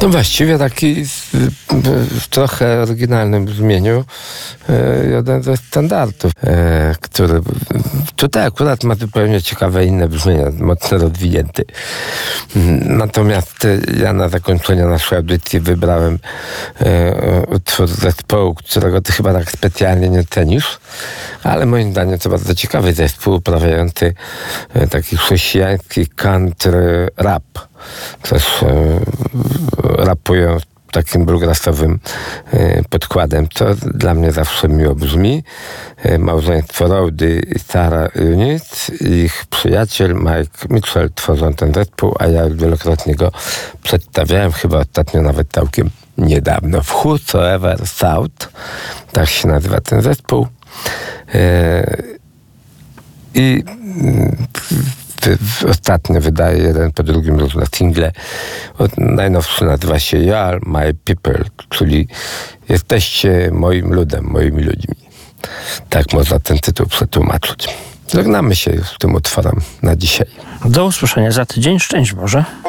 No właściwie taki w trochę oryginalnym brzmieniu jeden ze standardów, który tutaj akurat ma zupełnie ciekawe inne brzmienie, mocno rozwinięty. Natomiast ja na zakończenie naszej audycji wybrałem utwór zespołu, którego ty chyba tak specjalnie nie cenisz, ale moim zdaniem to bardzo ciekawy zespół uprawiający taki chrześcijański country rap. Też rapują takim bluegrassowym podkładem, co dla mnie zawsze miło brzmi. Małżeństwo Rowdy i Sarah Eunice i ich przyjaciel Mike Mitchell tworzą ten zespół, a ja wielokrotnie go przedstawiałem, chyba ostatnio nawet całkiem niedawno. W Whosoever South, tak się nazywa ten zespół. I ostatnio wydaje jeden po drugim różne single. Najnowszy nazywa się You Are My People, czyli jesteście moim ludem, moimi ludźmi. Tak można ten tytuł przetłumaczyć. Żegnamy się już z tym utworem na dzisiaj. Do usłyszenia za tydzień. Szczęść Boże.